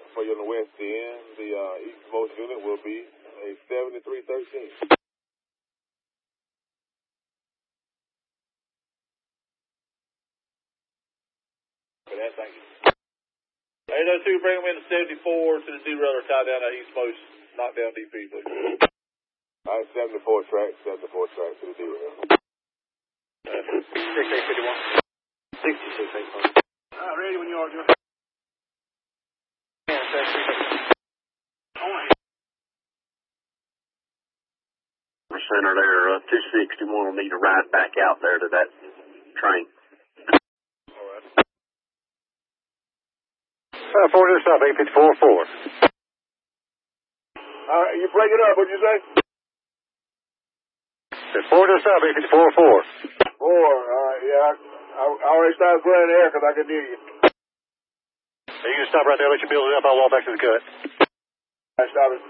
for you on the west end. The eastmost unit will be a 7313. For that, thank you. 802, bring them into 74 to the derailer, tie down that eastmost knockdown DP, please. All right, 74 track to the derailer. 6851. 6681. Ready when you are, Joe. Center there, 261 will need to ride back out there to that train. All right. 4 to the south, 854-4. All right, you break it up, what'd you say? 4 to the south, 854-4. 4, all right, yeah. I already started playing air because I could hear you. You can stop right there, let you build it up, I'll walk back to the cut. I started